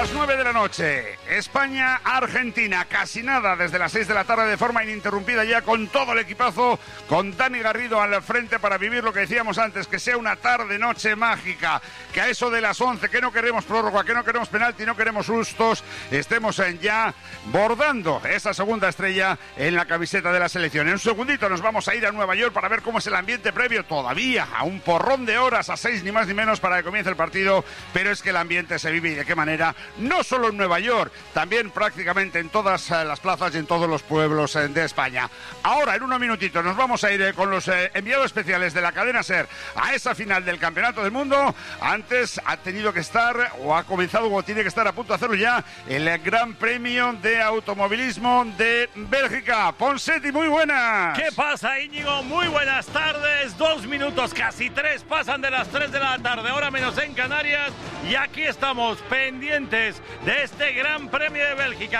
las 9 de la noche, España-Argentina, casi nada desde las 6 de la tarde de forma ininterrumpida ya con todo el equipazo, con Dani Garrido al frente para vivir lo que decíamos antes, que sea una tarde-noche mágica, que a eso de las 11, que no queremos prórroga, que no queremos penalti, no queremos sustos, estemos ya bordando esa segunda estrella en la camiseta de la selección. En un segundito nos vamos a ir a Nueva York para ver cómo es el ambiente previo todavía a un porrón de horas, a 6 ni más ni menos para que comience el partido, pero es que el ambiente se vive y de qué manera, no solo en Nueva York, también prácticamente en todas las plazas y en todos los pueblos de España. Ahora, en unos minutitos, nos vamos a ir con los enviados especiales de la cadena SER a esa final del Campeonato del Mundo. Antes ha tenido que estar, o ha comenzado, o tiene que estar a punto de hacerlo ya, el Gran Premio de Automovilismo de Bélgica. Ponseti, muy buenas. ¿Qué pasa, Íñigo? Muy buenas tardes. 2 minutos, casi 3, pasan de las 3 de la tarde, hora menos en Canarias, y aquí estamos pendientes de este Gran Premio de Bélgica.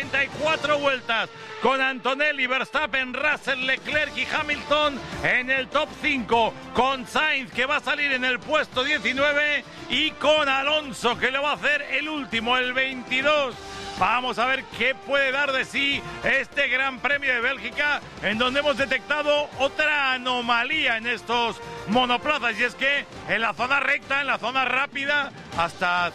44 vueltas con Antonelli, Verstappen, Russell, Leclerc y Hamilton en el top 5, con Sainz que va a salir en el puesto 19 y con Alonso que le va a hacer el último, el 22. Vamos a ver qué puede dar de sí este Gran Premio de Bélgica, en donde hemos detectado otra anomalía en estos monoplazas, y es que en la zona recta, en la zona rápida, hasta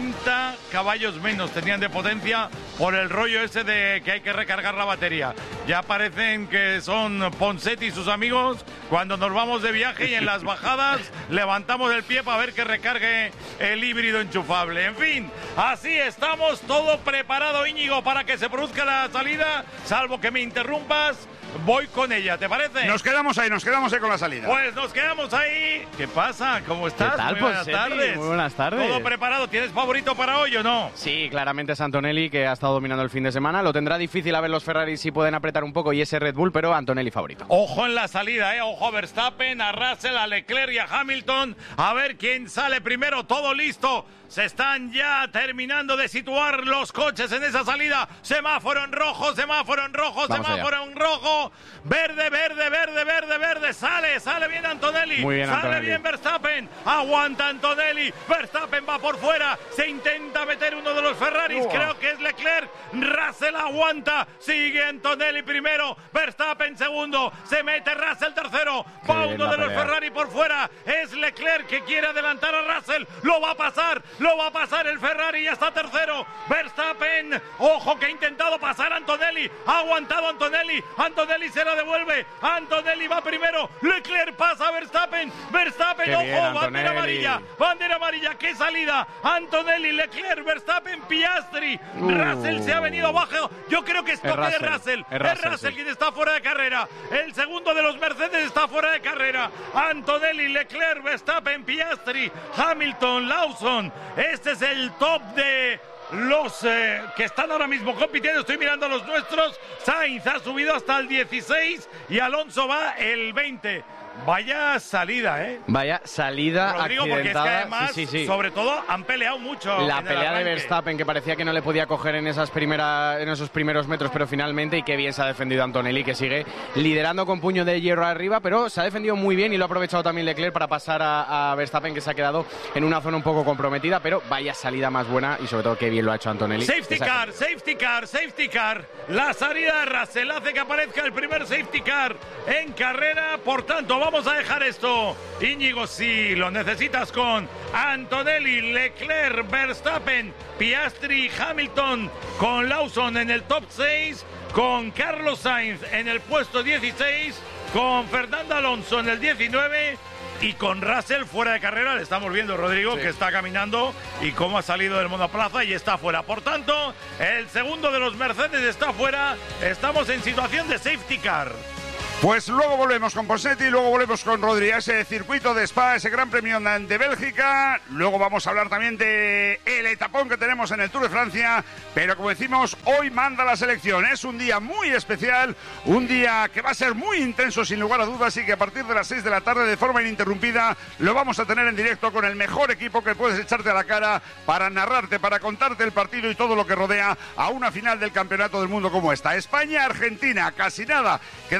50 caballos menos tenían de potencia por el rollo ese de que hay que recargar la batería. Ya parecen que son Ponseti y sus amigos cuando nos vamos de viaje y en las bajadas levantamos el pie para ver que recargue el híbrido enchufable. En fin, así estamos, todo preparado, Íñigo, para que se produzca la salida, salvo que me interrumpas. Voy con ella, ¿te parece? Nos quedamos ahí con la salida. Pues nos quedamos ahí. ¿Qué pasa? ¿Cómo estás? ¿Qué tal, muy buenas tardes. Muy buenas tardes. ¿Todo preparado? ¿Tienes favorito para hoy o no? Sí, claramente es Antonelli, que ha estado dominando el fin de semana. Lo tendrá difícil a ver los Ferraris si pueden apretar un poco y ese Red Bull, pero Antonelli favorito. Ojo en la salida, ojo a Verstappen, a Russell, a Leclerc y a Hamilton. A ver quién sale primero. Todo listo. Se están ya terminando de situar los coches en esa salida. Semáforo en rojo, semáforo en rojo, semáforo en rojo. Verde, verde, verde, verde, verde. Sale bien Antonelli. Muy bien, sale Antonelli. bien Verstappen. Aguanta Antonelli. Verstappen va por fuera. Se intenta meter uno de los Ferraris. Creo que es Leclerc. Russell aguanta. Sigue Antonelli primero. Verstappen segundo. Se mete Russell tercero. Va uno de los Ferrari por fuera. Es Leclerc que quiere adelantar a Russell. Lo va a pasar el Ferrari, ya está tercero. Verstappen, ojo que ha intentado pasar Antonelli, ha aguantado Antonelli se la devuelve, Antonelli va primero, Leclerc pasa a Verstappen, Qué ojo, bien, bandera amarilla, qué salida, Antonelli, Leclerc, Verstappen, Piastri, Russell se ha venido abajo, yo creo que es toque de Russell, es Russell quien está fuera de carrera, el segundo de los Mercedes está fuera de carrera, Antonelli, Leclerc, Verstappen, Piastri, Hamilton, Lawson. Este es el top de los que están ahora mismo compitiendo. Estoy mirando a los nuestros. Sainz ha subido hasta el 16 y Alonso va el 20. Vaya salida, Vaya salida, Rodrigo, porque es que accidentada. además, Sí. sobre todo, han peleado mucho. La pelea de Verstappen, que parecía que no le podía coger en esos primeros metros, pero finalmente, y qué bien se ha defendido Antonelli, que sigue liderando con puño de hierro arriba, pero se ha defendido muy bien y lo ha aprovechado también Leclerc para pasar a Verstappen, que se ha quedado en una zona un poco comprometida, pero vaya salida más buena y sobre todo qué bien lo ha hecho Antonelli. Safety car. La salida de Russell hace que aparezca el primer safety car en carrera. Por tanto, vamos a dejar esto, Íñigo, si lo necesitas, con Antonelli, Leclerc, Verstappen, Piastri, Hamilton, con Lawson en el top 6, con Carlos Sainz en el puesto 16, con Fernando Alonso en el 19 y con Russell fuera de carrera. Le estamos viendo, Rodrigo, que está caminando y cómo ha salido del monoplaza y está fuera. Por tanto, el segundo de los Mercedes está fuera. Estamos en situación de safety car. Pues luego volvemos con Ponseti, luego volvemos con Rodri, ese circuito de Spa, ese Gran Premio de Bélgica. Luego vamos a hablar también de el etapón que tenemos en el Tour de Francia. Pero como decimos, hoy manda la selección. Es un día muy especial, un día que va a ser muy intenso sin lugar a dudas, y que a partir de las 6 de la tarde de forma ininterrumpida lo vamos a tener en directo con el mejor equipo que puedes echarte a la cara para narrarte, para contarte el partido y todo lo que rodea a una final del Campeonato del Mundo como esta. España-Argentina, casi nada, quedan un montón de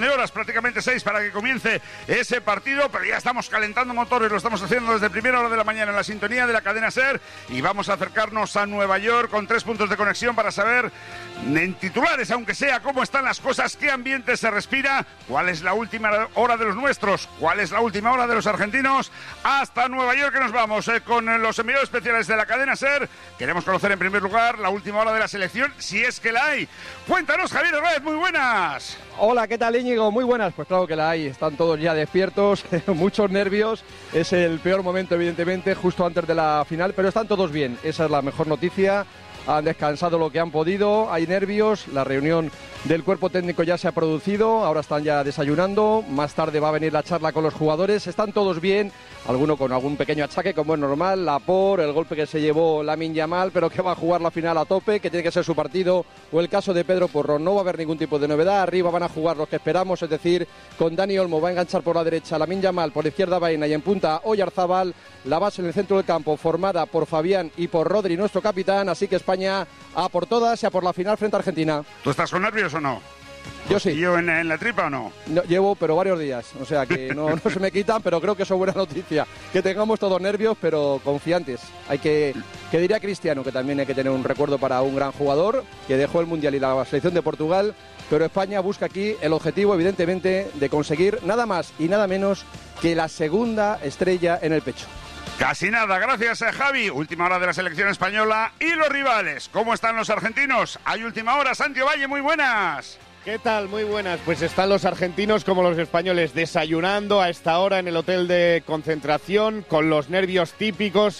de horas, prácticamente 6 para que comience ese partido, pero ya estamos calentando motores, lo estamos haciendo desde primera hora de la mañana en la sintonía de la cadena SER y vamos a acercarnos a Nueva York con 3 puntos de conexión para saber en titulares, aunque sea, cómo están las cosas, qué ambiente se respira, cuál es la última hora de los nuestros, cuál es la última hora de los argentinos. Hasta Nueva York que nos vamos con los enviados especiales de la cadena SER. Queremos conocer en primer lugar la última hora de la selección, si es que la hay. Cuéntanos, Javier Herrera, muy buenas. Hola, ¿qué tal, Íñigo? Muy buenas. Pues claro que la hay, están todos ya despiertos, muchos nervios, es el peor momento evidentemente justo antes de la final, pero están todos bien, esa es la mejor noticia. Han descansado lo que han podido, hay nervios, la reunión del cuerpo técnico ya se ha producido, ahora están ya desayunando, más tarde va a venir la charla con los jugadores, están todos bien, alguno con algún pequeño achaque como es normal, el golpe que se llevó Lamine Yamal, pero que va a jugar la final a tope, que tiene que ser su partido, o el caso de Pedro Porro, no va a haber ningún tipo de novedad, arriba van a jugar los que esperamos, es decir, con Dani Olmo va a enganchar por la derecha, Lamine Yamal por izquierda Baena y en punta Oyarzabal, la base en el centro del campo formada por Fabián y por Rodri, nuestro capitán, así que España a por todas y a por la final frente a Argentina. ¿Tú estás con nervios o no? Yo sí. ¿Y yo en la tripa o no? No, llevo, pero varios días, o sea que no se me quitan, pero creo que eso es buena noticia. Que tengamos todos nervios, pero confiantes. Que diría Cristiano, que también hay que tener un recuerdo para un gran jugador, que dejó el Mundial y la selección de Portugal, pero España busca aquí el objetivo, evidentemente, de conseguir nada más y nada menos que la segunda estrella en el pecho. Casi nada, gracias a Javi. Última hora de la selección española y los rivales. ¿Cómo están los argentinos? Hay última hora, Santi Valle, muy buenas. ¿Qué tal? Muy buenas. Pues están los argentinos como los españoles desayunando a esta hora en el hotel de concentración con los nervios típicos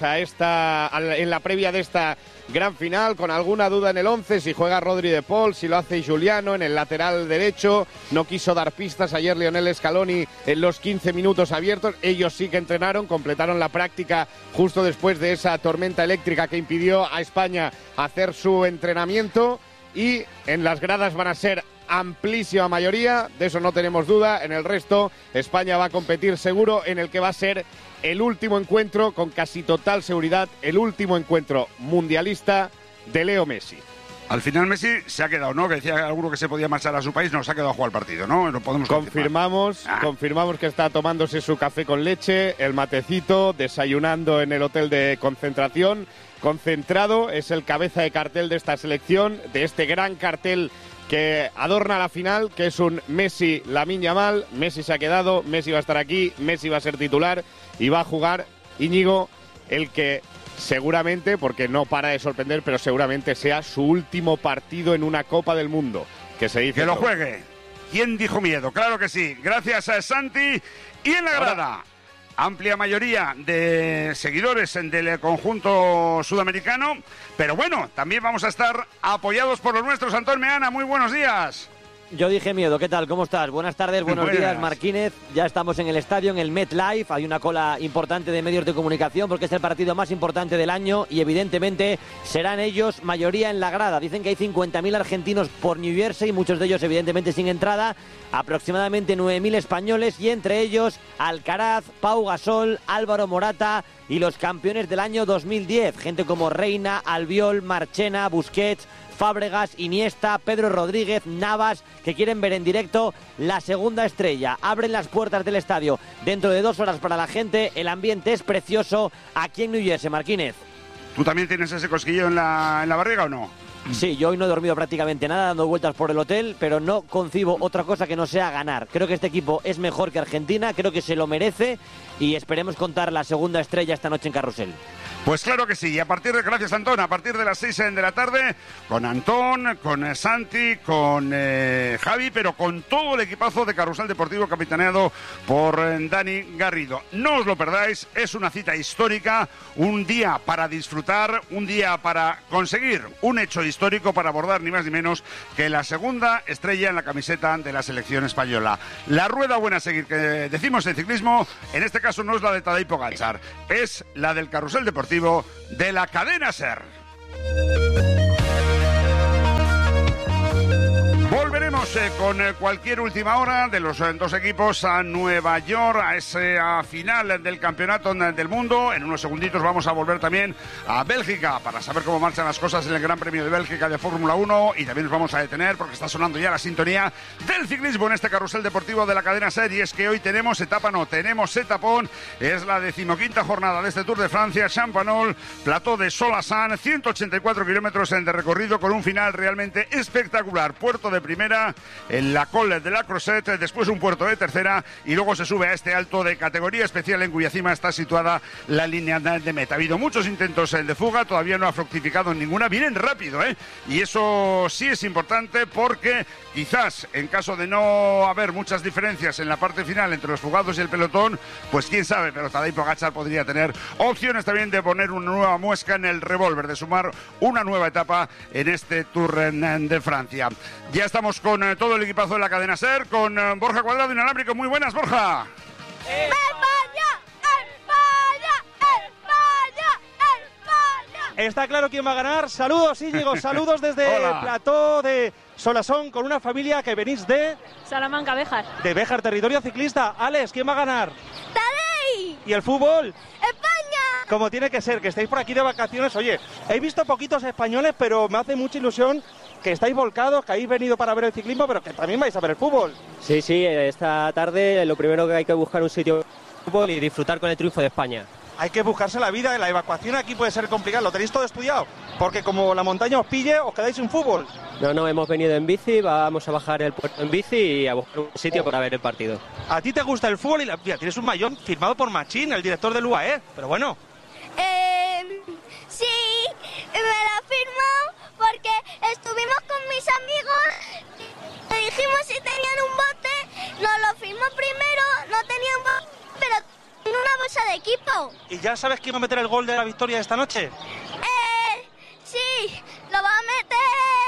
en la previa de esta gran final, con alguna duda en el 11, si juega Rodri de Paul, si lo hace Giuliano en el lateral derecho. No quiso dar pistas ayer Lionel Scaloni en los 15 minutos abiertos. Ellos sí que entrenaron, completaron la práctica justo después de esa tormenta eléctrica que impidió a España hacer su entrenamiento, y en las gradas van a ser amplísima mayoría, de eso no tenemos duda. En el resto, España va a competir seguro en el que va a ser el último encuentro, con casi total seguridad, el último encuentro mundialista de Leo Messi. Al final Messi se ha quedado, ¿no? Que decía alguno que se podía marchar a su país, no, se ha quedado a jugar el partido, ¿no? Lo podemos confirmamos que está tomándose su café con leche, el matecito, desayunando en el hotel de concentración. Concentrado, es el cabeza de cartel de esta selección, de este gran cartel que adorna la final, que es un Messi, Lamine Yamal. Messi se ha quedado, Messi va a estar aquí, Messi va a ser titular y va a jugar, Íñigo, el que seguramente, porque no para de sorprender, pero seguramente sea su último partido en una Copa del Mundo. Que se dice que lo juegue. ¿Quién dijo miedo? Claro que sí. Gracias a Santi. Y en la grada, amplia mayoría de seguidores del conjunto sudamericano, pero bueno, también vamos a estar apoyados por los nuestros. Antón Meana, muy buenos días. Yo dije miedo, ¿qué tal? ¿Cómo estás? Buenas tardes, buenos días, Marquínez. Ya estamos en el estadio, en el MetLife. Hay una cola importante de medios de comunicación porque es el partido más importante del año y evidentemente serán ellos mayoría en la grada. Dicen que hay 50.000 argentinos por New Jersey, muchos de ellos evidentemente sin entrada, aproximadamente 9.000 españoles y entre ellos Alcaraz, Pau Gasol, Álvaro Morata y los campeones del año 2010. Gente como Reina, Albiol, Marchena, Busquets, Fábregas, Iniesta, Pedro Rodríguez, Navas, que quieren ver en directo la segunda estrella. Abren las puertas del estadio dentro de 2 horas para la gente. El ambiente es precioso aquí en New Jersey, Marquínez. ¿Tú también tienes ese cosquillo en la barriga o no? Sí, yo hoy no he dormido prácticamente nada, dando vueltas por el hotel, pero no concibo otra cosa que no sea ganar. Creo que este equipo es mejor que Argentina, creo que se lo merece y esperemos contar la segunda estrella esta noche en Carrusel. Pues claro que sí, y gracias Antón, a partir de las 6 de la tarde, con Antón, con Santi, con Javi, pero con todo el equipazo de Carrusel Deportivo capitaneado por Dani Garrido. No os lo perdáis, es una cita histórica, un día para disfrutar, un día para conseguir un hecho histórico, para abordar ni más ni menos que la segunda estrella en la camiseta de la selección española. La rueda buena a seguir, que decimos en ciclismo, en este caso no es la de Tadej Pogačar, es la del Carrusel Deportivo de la cadena SER. Volveremos con cualquier última hora de los dos equipos a Nueva York, a esa final del Campeonato del Mundo. En unos segunditos vamos a volver también a Bélgica para saber cómo marchan las cosas en el Gran Premio de Bélgica de Fórmula 1, y también nos vamos a detener porque está sonando ya la sintonía del ciclismo en este carrusel deportivo de la cadena SER. Y es que hoy tenemos etapón, es la 15ª jornada de este Tour de Francia, Champagnol, Plateau de Solassan, 184 kilómetros de recorrido con un final realmente espectacular. Puerto de primera en la Col de la Crozet, después un puerto de tercera y luego se sube a este alto de categoría especial en cuya cima está situada la línea de meta. Ha habido muchos intentos de fuga, todavía no ha fructificado en ninguna. Vienen rápido, y eso sí es importante porque quizás en caso de no haber muchas diferencias en la parte final entre los fugados y el pelotón, pues quién sabe, pero Tadej Pogačar podría tener opciones también de poner una nueva muesca en el revólver, de sumar una nueva etapa en este Tour de Francia. Ya estamos con todo el equipazo de la cadena SER, con Borja Cuadrado Inalámbrico. Muy buenas, Borja. Está claro quién va a ganar. Saludos, Íñigo, saludos desde el Plateau de Solasson con una familia que venís de Salamanca, Béjar. De Béjar, territorio ciclista. Alex, ¿quién va a ganar? ¡Tadej! ¿Y el fútbol? ¡España! Como tiene que ser, que estáis por aquí de vacaciones. Oye, he visto poquitos españoles, pero me hace mucha ilusión que estáis volcados, que habéis venido para ver el ciclismo, pero que también vais a ver el fútbol. Sí, esta tarde lo primero que hay que buscar un sitio de fútbol y disfrutar con el triunfo de España. Hay que buscarse la vida, la evacuación aquí puede ser complicada. ¿Lo tenéis todo estudiado? Porque como la montaña os pille, os quedáis sin fútbol. No, hemos venido en bici, vamos a bajar el puerto en bici y a buscar un sitio para ver el partido. ¿A ti te gusta el fútbol? Mira, tienes un maillot firmado por Machín, el director del UAE, pero bueno. Sí, me la firmó porque estuvimos con mis amigos, le dijimos si tenían un bote, nos lo firmó primero, no tenían bote, pero en una bolsa de equipo. ¿Y ya sabes quién va a meter el gol de la victoria esta noche? Sí, lo va a meter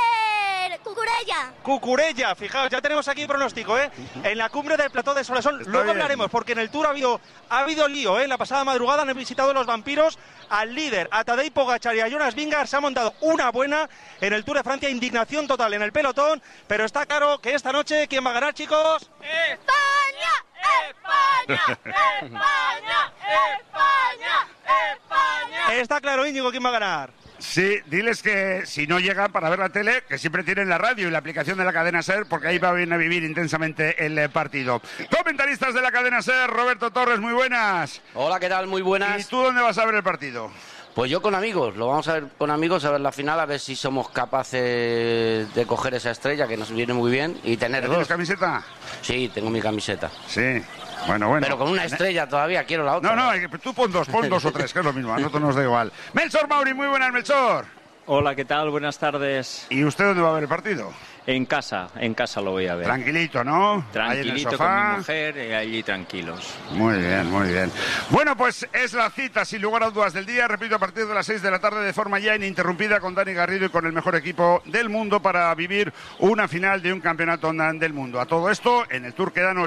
Cucurella, fijaos, ya tenemos aquí pronóstico, en la cumbre del Plateau de Solasson. Luego hablaremos, porque en el Tour ha habido lío, La pasada madrugada han visitado los vampiros al líder, a Tadej Pogačar y a Jonas Vingegaard. Se ha montado una buena en el Tour de Francia, indignación total en el pelotón, pero está claro que esta noche, ¿quién va a ganar, chicos? ¡España! ¡España! ¡España! ¡España! ¡España! Está claro, Íñigo, ¿quién va a ganar? Sí, diles que si no llegan para ver la tele, que siempre tienen la radio y la aplicación de la cadena SER, porque ahí van a vivir intensamente el partido. Comentaristas de la cadena SER, Roberto Torres, muy buenas. Hola, ¿qué tal? Muy buenas. ¿Y tú dónde vas a ver el partido? Pues yo con amigos, lo vamos a ver con amigos, a ver la final, a ver si somos capaces de coger esa estrella que nos viene muy bien y tener dos. ¿Tienes camiseta? Sí, tengo mi camiseta. Sí. Bueno. Pero con una estrella todavía, quiero la otra. No, tú pon dos o tres, que es lo mismo, a nosotros nos da igual. Melchor Mauri, muy buenas, Melchor. Hola, ¿qué tal? Buenas tardes. ¿Y usted dónde va a ver el partido? En casa lo voy a ver. Tranquilito, ¿no? Tranquilito con mi mujer y allí tranquilos. Muy bien, muy bien. Bueno, pues es la cita, sin lugar a dudas, del día. Repito, a partir de las 6 de la tarde, de forma ya ininterrumpida, con Dani Garrido y con el mejor equipo del mundo para vivir una final de un campeonato del mundo. A todo esto, en el Tour quedan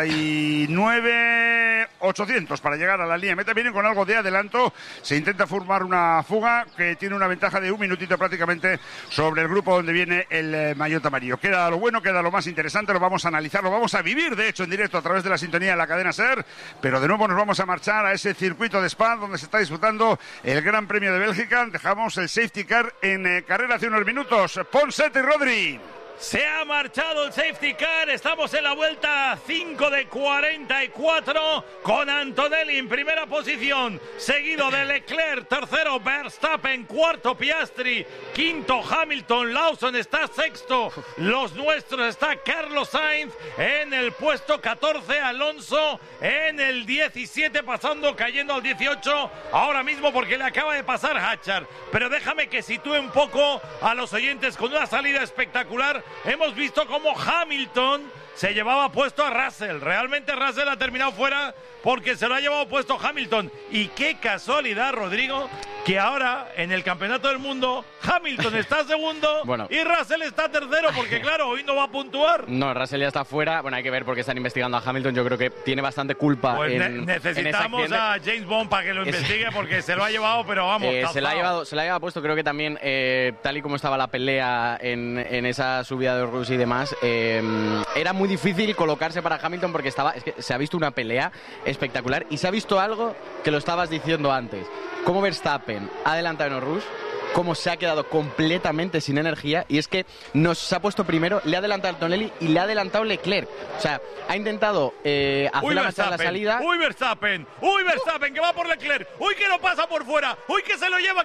89.800 para llegar a la línea meta. Vienen con algo de adelanto. Se intenta formar una fuga que tiene una ventaja de un minutito prácticamente sobre el grupo donde viene el maillot amarillo. Queda lo bueno, queda lo más interesante, lo vamos a analizar, lo vamos a vivir de hecho en directo a través de la sintonía de la cadena SER, pero de nuevo nos vamos a marchar a ese circuito de Spa donde se está disputando el Gran Premio de Bélgica. Dejamos el safety car en carrera hace unos minutos. Ponset y Rodri. Se ha marchado el safety car, estamos en la vuelta 5 de 44 con Antonelli en primera posición, seguido de Leclerc, tercero Verstappen, cuarto Piastri, quinto Hamilton, Lawson está sexto, los nuestros está Carlos Sainz en el puesto 14, Alonso en el 17 pasando, cayendo al 18 ahora mismo porque le acaba de pasar Hatchard, pero déjame que sitúe un poco a los oyentes con una salida espectacular. Hemos visto cómo Hamilton se llevaba puesto a Russell. Realmente Russell ha terminado fuera porque se lo ha llevado puesto Hamilton. Y qué casualidad, Rodrigo, que ahora en el Campeonato del Mundo Hamilton está segundo y Russell está tercero, porque claro, hoy no va a puntuar. No, Russell ya está fuera. Bueno, hay que ver porque están investigando a Hamilton. Yo creo que tiene bastante culpa necesitamos a James Bond para que lo investigue, porque se lo ha llevado, pero vamos, se la ha llevado puesto. Creo que también, tal y como estaba la pelea en esa subida de Rusia y demás, era muy difícil colocarse para Hamilton, porque es que se ha visto una pelea espectacular y se ha visto algo que lo estabas diciendo antes. Cómo Verstappen ha adelantado en Rouge, cómo se ha quedado completamente sin energía, y es que se ha puesto primero, le ha adelantado Antonelli y le ha adelantado Leclerc. O sea, ha intentado hacer la marcha de la salida. ¡Uy, Verstappen! Que va por Leclerc. ¡Uy, que lo pasa por fuera! ¡Uy, que se lo lleva!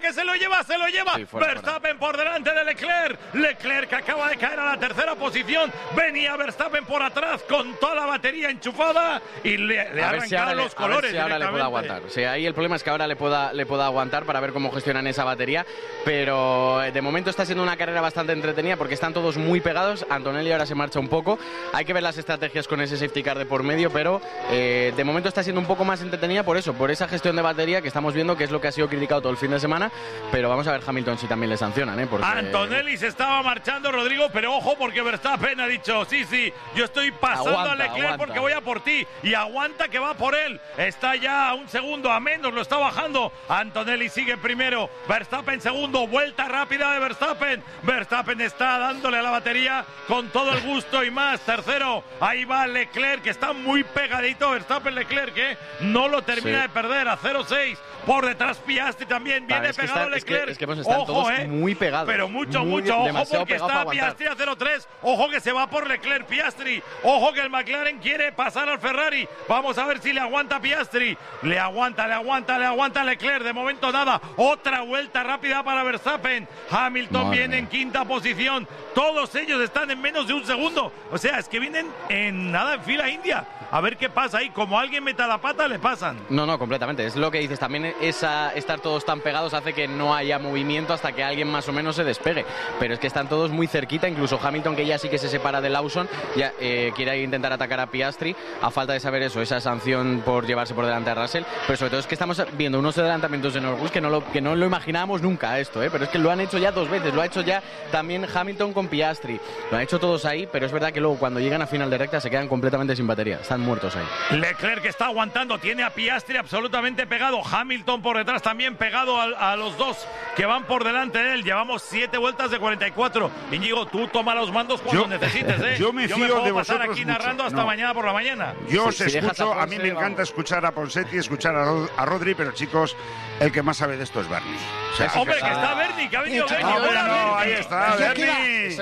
Sí, Verstappen por delante de Leclerc. Leclerc que acaba de caer a la tercera posición. Venía Verstappen por atrás con toda la batería enchufada y le ha arrancado los colores. A ver si ahora le puede aguantar. O sea, ahí el problema es que ahora le pueda aguantar para ver cómo gestionan esa batería. Pero de momento está siendo una carrera bastante entretenida porque están todos muy pegados. Antonelli ahora se marcha un poco. Hay que ver las estrategias con ese safety car de por medio, pero de momento está siendo un poco más entretenida por esa gestión de batería que estamos viendo, que es lo que ha sido criticado todo el fin de semana. Pero vamos a ver Hamilton si también le sancionan, porque... Antonelli se estaba marchando, Rodrigo, pero ojo, porque Verstappen ha dicho, sí, yo estoy pasando a Leclerc porque voy a por ti, y aguanta que va por él. Está ya a un segundo a menos, lo está bajando. Antonelli sigue primero, Verstappen segundo. Vuelta rápida de Verstappen. Verstappen está dándole a la batería con todo el gusto y más. Tercero, ahí va Leclerc, que está muy pegadito. Verstappen-Leclerc, que no lo termina de perder, a 0-6. Por detrás Piastri también viene pegado Leclerc. Es que están todos muy pegados. Pero mucho. Ojo, porque está Piastri a 0-3. Ojo que se va por Leclerc Piastri. Ojo que el McLaren quiere pasar al Ferrari. Vamos a ver si le aguanta Piastri. Le aguanta Leclerc. De momento nada. Otra vuelta rápida para Verstappen. Hamilton viene en quinta posición. Todos ellos están en menos de un segundo. O sea, es que vienen en fila india. A ver qué pasa ahí. Como alguien meta la pata, le pasan. No, completamente. Es lo que dices. También estar todos tan pegados hace que no haya movimiento hasta que alguien más o menos se despegue. Pero es que están todos muy cerquita. Incluso Hamilton, que ya sí que se separa de Lawson, ya quiere intentar atacar a Piastri, a falta de saber esa sanción por llevarse por delante a Russell. Pero sobre todo es que estamos viendo unos adelantamientos en Norwich que no lo imaginábamos nunca esto, pero es que lo han hecho ya 2 veces. Lo ha hecho ya también Hamilton con Piastri. Lo han hecho todos ahí, pero es verdad que luego cuando llegan a final de recta se quedan completamente sin batería. Están muertos ahí. Leclerc, que está aguantando, tiene a Piastri absolutamente pegado. Hamilton por detrás también pegado a los dos que van por delante de él. Llevamos 7 vueltas de 44. Íñigo, tú toma los mandos cuando necesites, Yo me fío puedo de pasar vosotros aquí narrando hasta mañana por la mañana. Yo os escucho, a mí me encanta escuchar a Ponseti, escuchar a Rodri, pero chicos, el que más sabe de esto es Bernie. O sea, hombre, que está Bernie, que ha venido Bernie. Ahí está, Bernie.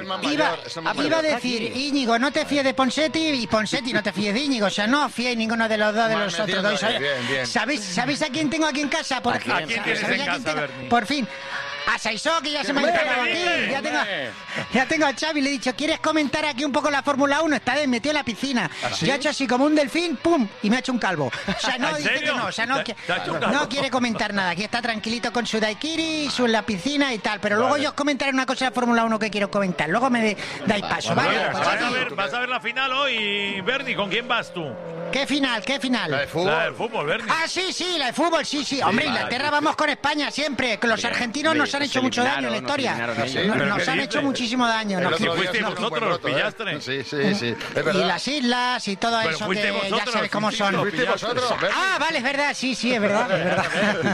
Iba a decir, Íñigo, no te fíes de Ponseti, y Ponseti no te fíes de Íñigo. O sea, no os fiéis ninguno de los dos de los otros dos. Bien. ¿Sabéis a quién tengo aquí en casa? ¿A quién tienes en casa, Bernie? Por fin. A Saisó, que ya se me ha instalado aquí. Ya tengo a Xavi, le he dicho, ¿quieres comentar aquí un poco la Fórmula 1? Está metido en la piscina. ¿Sí? Yo he hecho así como un delfín, ¡pum! Y me ha hecho un calvo. O sea, no dice que no. O sea, no quiere comentar nada. Aquí está tranquilito con su daiquiri, en la piscina y tal. Pero luego yo os comentaré una cosa de la Fórmula 1 que quiero comentar. Luego me dais paso, ¿vale? Vas a ver la final hoy, Bernie. ¿Con quién vas tú? ¿Qué final? La de fútbol. La del fútbol, Bernie. Ah, sí, la de fútbol, sí. Hombre, Inglaterra vamos con España siempre. Que los argentinos nos han hecho mucho daño en la historia. Nos han hecho muchísimo daño. Fuisteis vosotros, pillaste. Sí. Es verdad. Y las islas y todo eso que ya sabes cómo son. ¿Fuisteis vosotros? Ah, vale, es verdad, sí, es verdad.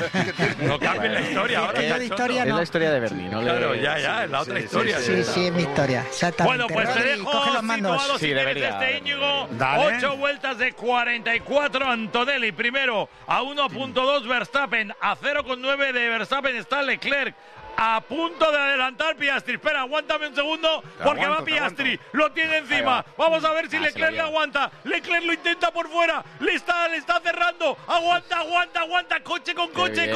No cambien la historia ahora. Es la historia de Bernie, ¿no? Claro, ya, es la otra historia. Sí, es mi historia, exactamente. Bueno, pues te dejo coge los mandos. situados si tienes Íñigo. 8 vueltas de 44, Antonelli primero, a 1.2 Verstappen, a 0.9 de Verstappen está Leclerc. A punto de adelantar Piastri. Espera, aguántame un segundo, porque va Piastri. Lo tiene encima. Vamos a ver si Leclerc le aguanta. Leclerc lo intenta por fuera. Le está cerrando. Aguanta. Coche con coche.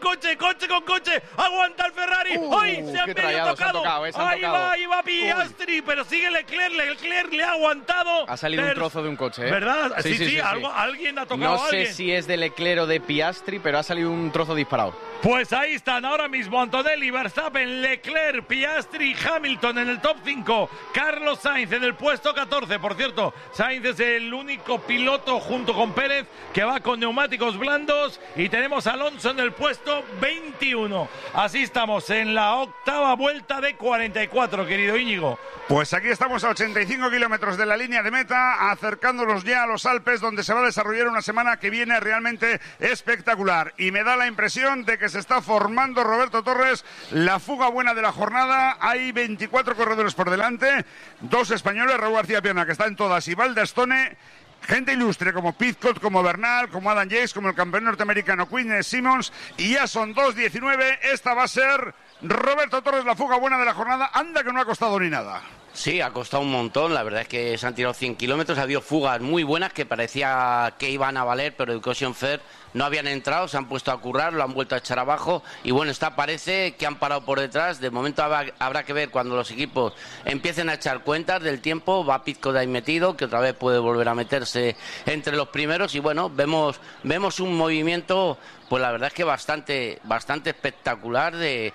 Aguanta el Ferrari. ¡Ay! Se han medio tocado. Ahí va Piastri. Pero sigue Leclerc. Leclerc le ha aguantado. Ha salido un trozo de un coche, ¿verdad? Sí. Alguien ha tocado a alguien. No sé si es de Leclerc o de Piastri, pero ha salido un trozo disparado. Pues ahí están ahora mismo Antonelli Ferrari, Verstappen, Leclerc, Piastri, Hamilton en el top 5. Carlos Sainz en el puesto 14. Por cierto, Sainz es el único piloto junto con Pérez que va con neumáticos blandos. Y tenemos a Alonso en el puesto 21. Así estamos en la octava vuelta de 44, querido Íñigo. Pues aquí estamos a 85 kilómetros de la línea de meta, acercándonos ya a los Alpes, donde se va a desarrollar una semana que viene realmente espectacular. Y me da la impresión de que se está formando, Roberto Torres, la fuga buena de la jornada. Hay 24 corredores por delante, 2 españoles, Raúl García Pierna, que está en todas, y Valdestone. Gente ilustre como Pizcott, como Bernal, como Adam Yates, como el campeón norteamericano Quinn Simmons, y ya son 2:19. Esta va a ser, Roberto Torres, la fuga buena de la jornada. Anda que no ha costado ni nada. Sí, ha costado un montón. La verdad es que se han tirado 100 kilómetros. Ha habido fugas muy buenas que parecía que iban a valer, pero Education Fair no habían entrado, se han puesto a currar, lo han vuelto a echar abajo. Y bueno, esta parece que han parado por detrás. De momento habrá que ver cuando los equipos empiecen a echar cuentas del tiempo. Va Pizcott ahí metido, que otra vez puede volver a meterse entre los primeros. Y bueno, vemos un movimiento, pues la verdad es que bastante espectacular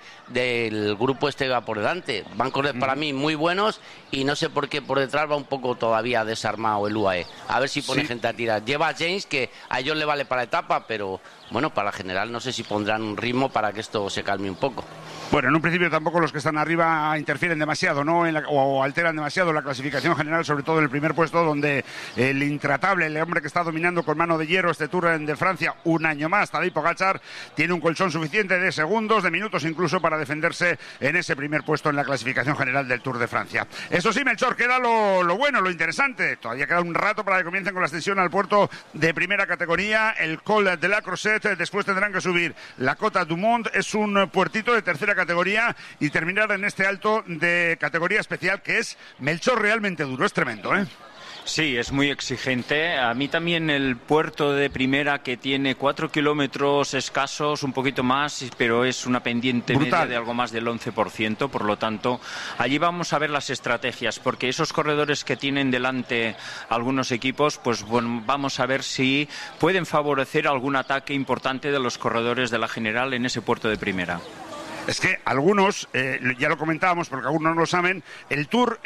del grupo este que va por delante. Van corredores para mí muy buenos, y no sé por qué por detrás va un poco todavía desarmado el UAE. A ver si pone gente a tirar. Lleva a James, que a ellos le vale para la etapa, pero bueno, para la general no sé si pondrán un ritmo para que esto se calme un poco. Bueno, en un principio tampoco los que están arriba interfieren demasiado, ¿no? O alteran demasiado la clasificación general, sobre todo en el primer puesto, donde el intratable, el hombre que está dominando con mano de hierro este Tour de Francia un año más, Tadej Pogačar, tiene un colchón suficiente de segundos, de minutos incluso, para defenderse en ese primer puesto en la clasificación general del Tour de Francia. Eso sí, Melchor, queda lo bueno, lo interesante. Todavía queda un rato para que comiencen con la ascensión al puerto de primera categoría, el Col de la Crozette. Después tendrán que subir la Cota du Mont, es un puertito de tercera categoría, y terminar en este alto de categoría especial, que es, Melchor, realmente duro, es tremendo, ¿eh? Sí, es muy exigente. A mí también el puerto de primera, que tiene 4 kilómetros escasos, un poquito más, pero es una pendiente media de algo más del 11%. Por lo tanto, allí vamos a ver las estrategias, porque esos corredores que tienen delante algunos equipos, pues bueno, vamos a ver si pueden favorecer algún ataque importante de los corredores de la general en ese puerto de primera. Es que algunos, ya lo comentábamos porque algunos no lo saben, el Tour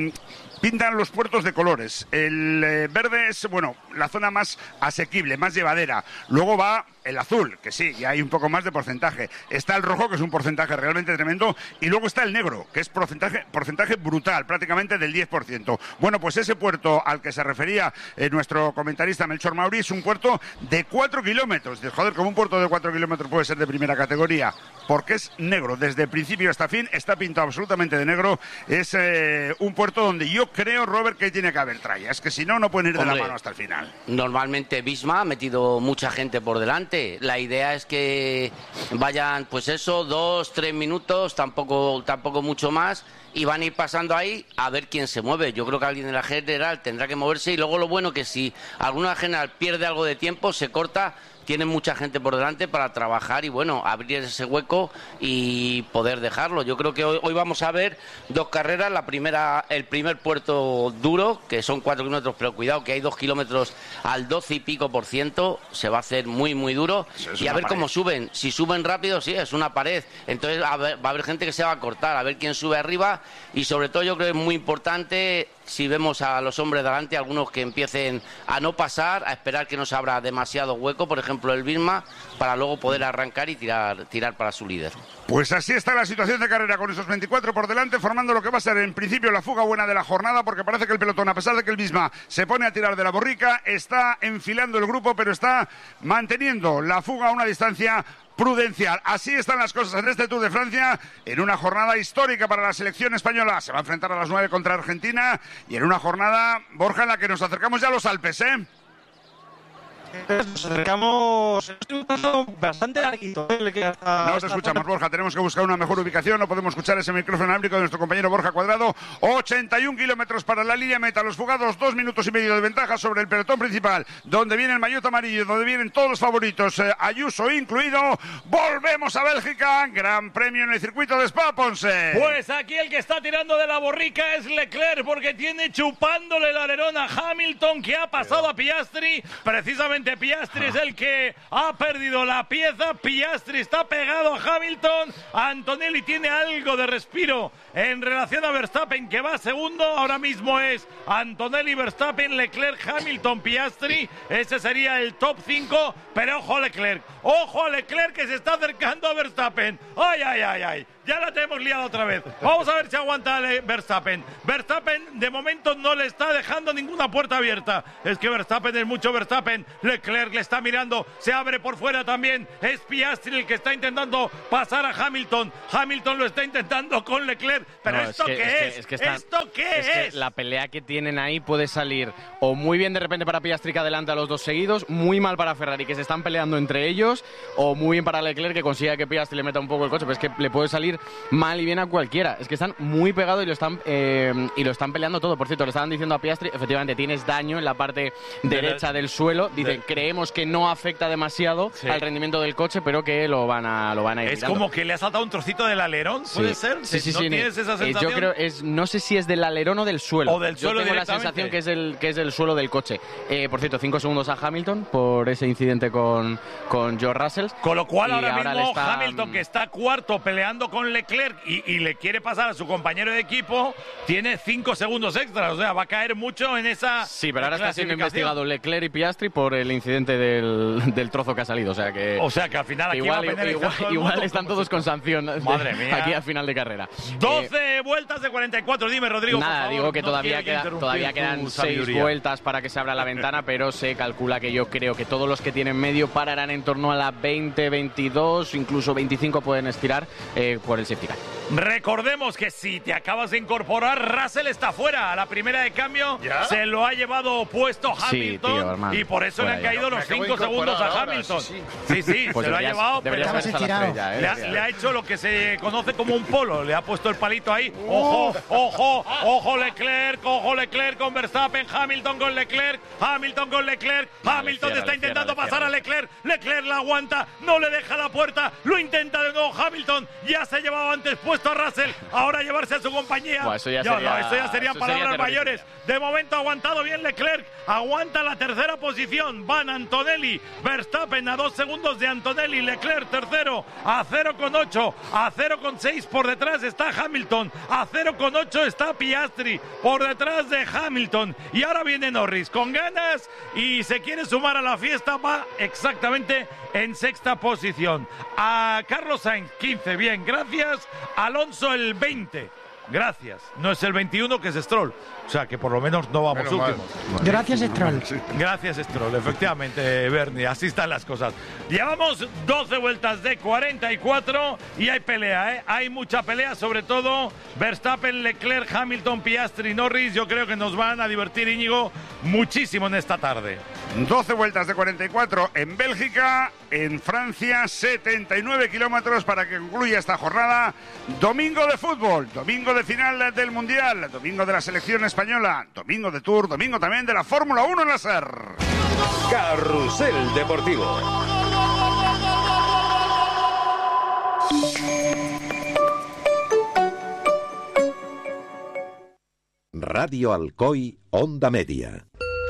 pintan los puertos de colores. El verde es, bueno, la zona más asequible, más llevadera. Luego va el azul, que sí, ya hay un poco más de porcentaje. Está el rojo, que es un porcentaje realmente tremendo. Y luego está el negro, que es porcentaje brutal, prácticamente del 10%. Bueno, pues ese puerto al que se refería nuestro comentarista Melchor Mauri es un puerto de 4 kilómetros. Joder, como un puerto de 4 kilómetros puede ser de primera categoría, porque es negro. Desde principio hasta fin está pintado absolutamente de negro. Es un puerto donde yo creo, Robert, que tiene que haber tralla. Es que si no, no pueden ir de la mano hasta el final. Normalmente Visma ha metido mucha gente por delante. La idea es que vayan, pues eso, 2-3 minutos, tampoco mucho más, y van a ir pasando ahí a ver quién se mueve. Yo creo que alguien de la general tendrá que moverse, y luego lo bueno que si alguna general pierde algo de tiempo, se corta. Tienen mucha gente por delante para trabajar y, bueno, abrir ese hueco y poder dejarlo. Yo creo que hoy vamos a ver 2 carreras. La primera, el primer puerto duro, que son 4 kilómetros, pero cuidado que hay 2 kilómetros al 12 y pico %. Se va a hacer muy, muy duro. Y a ver cómo suben. Si suben rápido, sí, es una pared. Entonces va a haber gente que se va a cortar, a ver quién sube arriba. Y sobre todo yo creo que es muy importante, si vemos a los hombres delante, algunos que empiecen a no pasar, a esperar que no se abra demasiado hueco, por ejemplo el Visma, para luego poder arrancar y tirar para su líder. Pues así está la situación de carrera, con esos 24 por delante, formando lo que va a ser en principio la fuga buena de la jornada, porque parece que el pelotón, a pesar de que el Visma se pone a tirar de la borrica, está enfilando el grupo, pero está manteniendo la fuga a una distancia prudencial. Así están las cosas en este Tour de Francia, en una jornada histórica para la selección española. Se va a enfrentar a las 9 contra Argentina, y en una jornada, Borja, en la que nos acercamos ya a los Alpes, ¿eh? Nos acercamos, bastante larguito. No te escuchamos, Borja, tenemos que buscar una mejor ubicación, no podemos escuchar ese micrófono inalámbrico de nuestro compañero Borja Cuadrado. 81 kilómetros para la línea meta, los fugados 2 minutos y medio de ventaja sobre el pelotón principal, donde viene el maillot amarillo, donde vienen todos los favoritos, Ayuso incluido. Volvemos a Bélgica, gran premio en el circuito de Spa-Ponce. Pues aquí el que está tirando de la borrica es Leclerc, porque tiene chupándole el alerón a Hamilton, que ha pasado a Piastri precisamente Finalmente Piastri es el que ha perdido la pieza. Piastri está pegado a Hamilton. Antonelli tiene algo de respiro en relación a Verstappen, que va segundo. Ahora mismo es Antonelli, Verstappen, Leclerc, Hamilton, Piastri. Ese sería el top 5. Pero ojo a Leclerc. Ojo a Leclerc, que se está acercando a Verstappen. ¡Ay, ay, ay, ay! Ya la tenemos liada otra vez. Vamos a ver si aguanta Verstappen. Verstappen de momento no le está dejando ninguna puerta abierta. Es que Verstappen es mucho Verstappen. Leclerc le está mirando. Se abre por fuera también. Es Piastri el que está intentando pasar a Hamilton. Hamilton lo está intentando con Leclerc. Pero no, ¿esto qué es? ¿Esto qué es? Que la pelea que tienen ahí puede salir o muy bien de repente para Piastri, que adelanta a los dos seguidos, muy mal para Ferrari, que se están peleando entre ellos, o muy bien para Leclerc, que consiga que Piastri le meta un poco el coche. Pero es que le puede salir mal y bien a cualquiera. Es que están muy pegados y lo están peleando todo. Por cierto, le estaban diciendo a Piastri, efectivamente, tienes daño en la parte derecha del suelo. Dicen, creemos que no afecta demasiado al rendimiento del coche, pero que lo van a ir Es mirando. como que le ha saltado un trocito del alerón, ¿puede ser? Sí. ¿No tienes esa sensación? Yo creo, no sé si es del alerón o del suelo. O del suelo. Yo tengo la sensación que es del suelo del coche. Por cierto, 5 segundos a Hamilton por ese incidente con George Russell. Con lo cual ahora mismo Hamilton, que está cuarto peleando con Leclerc y le quiere pasar a su compañero de equipo, tiene 5 segundos extras. O sea, va a caer mucho en esa. Sí, pero ahora está siendo investigado Leclerc y Piastri por el incidente del trozo que ha salido. O sea que al final aquí igual están todos con sanción. Madre mía. Aquí al final de carrera. 12 vueltas de 44. Dime, Rodrigo. Nada, por favor, digo que todavía quedan 6 vueltas para que se abra la ventana, pero se calcula que yo creo que todos los que tienen medio pararán en torno a la 20, 22, incluso 25 pueden estirar por el safety car. Recordemos que si te acabas de incorporar, Russell está fuera. A la primera de cambio se lo ha llevado puesto Hamilton, y por eso le han caído los 5 segundos a Hamilton. Sí, pues se lo ha llevado, pero le ha hecho lo que se conoce como un polo. Le ha puesto el palito ahí. Ojo Leclerc con Verstappen, Hamilton con Leclerc. Hamilton está intentando pasar a Leclerc. Leclerc la aguanta, no le deja la puerta, lo intenta de nuevo Hamilton. Ya se ha llevado antes puesto a Russell, ahora llevarse a su compañía. Eso ya serían palabras mayores. De momento ha aguantado bien Leclerc, aguanta la tercera posición. Van Antonelli, Verstappen a 2 segundos de Antonelli, Leclerc tercero a 0,8, a 0,6 por detrás está Hamilton, a 0,8 está Piastri por detrás de Hamilton. Y ahora viene Norris con ganas y se quiere sumar a la fiesta, va exactamente en sexta posición. A Carlos Sainz 15, bien, gracias. Alonso el 20, gracias. No es el 21 que es Stroll. O sea que por lo menos no vamos últimos. Gracias, Stroll. Gracias, Stroll. Efectivamente, Bernie, así están las cosas. Llevamos 12 vueltas de 44 y hay pelea, ¿eh? Hay mucha pelea, sobre todo Verstappen, Leclerc, Hamilton, Piastri, Norris. Yo creo que nos van a divertir, Íñigo, muchísimo en esta tarde. 12 vueltas de 44 en Bélgica, en Francia, 79 kilómetros para que concluya esta jornada. Domingo de fútbol, domingo de final del Mundial, domingo de la selección española, domingo de Tour, domingo también de la Fórmula 1 en la SER. Carrusel Deportivo. Radio Alcoy, Onda Media.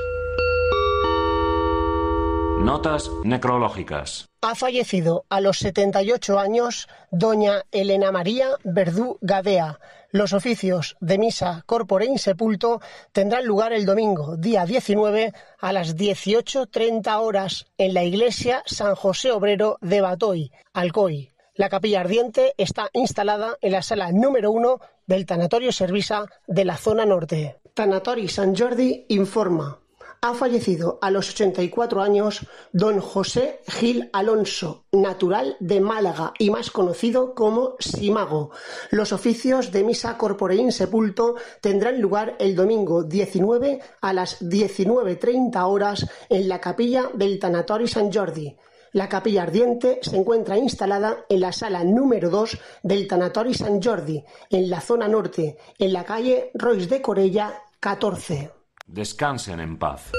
Notas necrológicas. Ha fallecido a los 78 años doña Elena María Verdú Gadea. Los oficios de misa corpore insepulto tendrán lugar el domingo, día 19, a las 18:30 horas en la iglesia San José Obrero de Batoy, Alcoy. La capilla ardiente está instalada en la sala número 1 del Tanatorio Servisa de la zona norte. Tanatori Sant Jordi informa. Ha fallecido a los 84 años don José Gil Alonso, natural de Málaga y más conocido como Simago. Los oficios de misa corpore insepulto tendrán lugar el domingo 19 a las 19:30 horas en la capilla del Tanatori Sant Jordi. La capilla ardiente se encuentra instalada en la sala número 2 del Tanatori Sant Jordi, en la zona norte, en la calle Rois de Corella 14. Descansen en paz.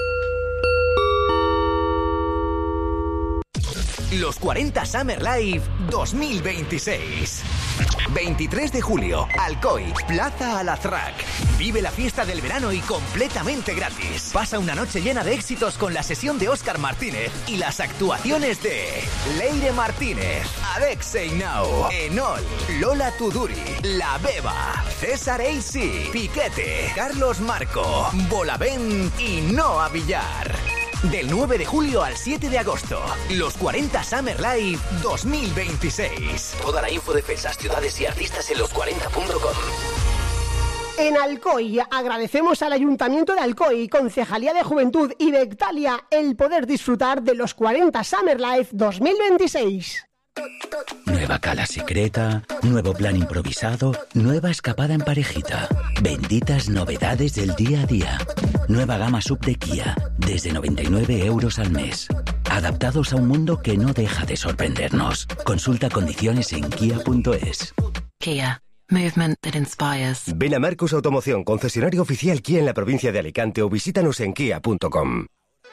Los 40 Summer Live 2026. 23 de julio, Alcoy, Plaza Alazraq. Vive la fiesta del verano y completamente gratis. Pasa una noche llena de éxitos con la sesión de Óscar Martínez y las actuaciones de Leire Martínez, Alexei Nau, Enol, Lola Tuduri, La Beba, César AC, Piquete, Carlos Marco, Bolavent y Noa Villar. Del 9 de julio al 7 de agosto, los 40 Summer Live 2026. Toda la info de fechas, ciudades y artistas en los40.com. En Alcoy agradecemos al Ayuntamiento de Alcoy, Concejalía de Juventud y Bectalia el poder disfrutar de los 40 Summer Live 2026. Nueva cala secreta, nuevo plan improvisado, nueva escapada en parejita. Benditas novedades del día a día. Nueva gama sub de Kia, desde 99 euros al mes. Adaptados a un mundo que no deja de sorprendernos. Consulta condiciones en kia.es. Kia. Movement that inspires. Ven a Marcus Automoción, concesionario oficial Kia en la provincia de Alicante, o visítanos en kia.com.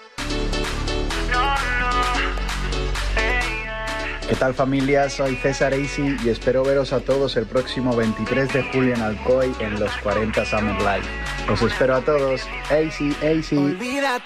¿Qué tal, familia? Soy César AC y espero veros a todos el próximo 23 de julio en Alcoy en los 40 Summer Live. Os espero a todos. AC. Olvídate